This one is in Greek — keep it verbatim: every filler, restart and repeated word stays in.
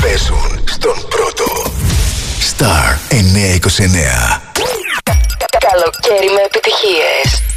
παίζουν στον πρώτο. Star εννιακόσια είκοσι εννέα. Καλοκαίρι με επιτυχίες.